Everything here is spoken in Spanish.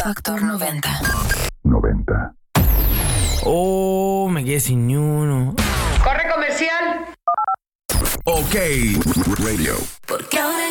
Factor 90. Oh, me quedé sin ni uno. ¡Corre comercial! OK Radio. Porque ahora